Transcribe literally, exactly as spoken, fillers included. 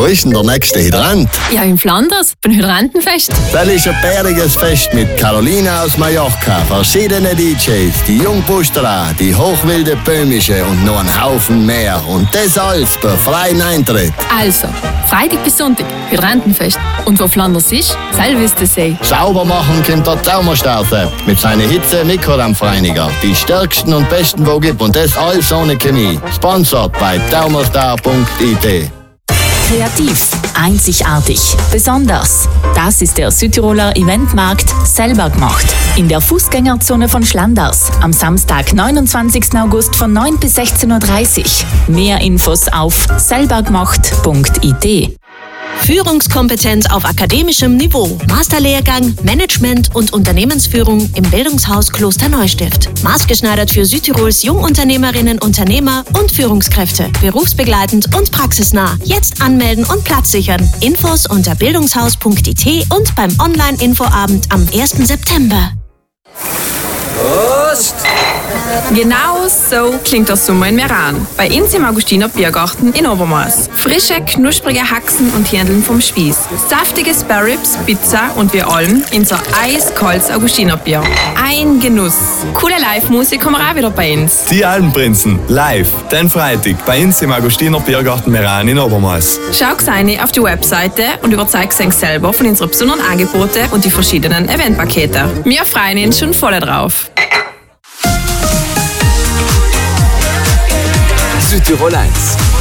Wo ist denn der nächste Hydrant? Ja, in Flanders, beim Hydrantenfest. Das ist ein bäriges Fest mit Caroline aus Mallorca, verschiedene D Js, die Jungbusterei, die hochwilde Böhmische und noch ein Haufen mehr. Und das alles bei freien Eintritt. Also, Freitag bis Sonntag, Hydrantenfest. Und wo Flanders ist, selber wisst ihr sie. Sauber machen kommt der Thermostat mit seinen Hitze-Mikrodampfreiniger. Die stärksten und besten, wo gibt. Und das alles ohne Chemie. Sponsored bei thermostar punkt I T. Kreativ, einzigartig, besonders. Das ist der Südtiroler Eventmarkt selber gemacht. In der Fußgängerzone von Schlanders. Am Samstag, neunundzwanzigsten August von neun bis sechzehn Uhr dreißig. Mehr Infos auf selbergemacht punkt I T. Führungskompetenz auf akademischem Niveau. Masterlehrgang Management und Unternehmensführung im Bildungshaus Klosterneustift. Maßgeschneidert für Südtirols Jungunternehmerinnen, Unternehmer und Führungskräfte. Berufsbegleitend und praxisnah. Jetzt anmelden und Platz sichern. Infos unter bildungshaus punkt I T und beim Online-Infoabend am ersten September. Prost! Genau so klingt der Sommer in Meran. Bei uns im Augustiner Biergarten in Obermaß. Frische, knusprige Haxen und Hähndeln vom Spieß. Saftige Sparrows, Pizza und wir allem unser eiskaltes Augustiner Bier. Ein Genuss. Coole Live-Musik kommen auch wieder bei uns. Die Alpenprinzen, live, den Freitag, bei uns im Augustiner Biergarten Meran in Obermaß. Schau rein auf die Webseite und überzeug dich selber von unseren besonderen Angeboten und die verschiedenen Eventpakete. Wir freuen uns schon voll drauf. Südtirol eins.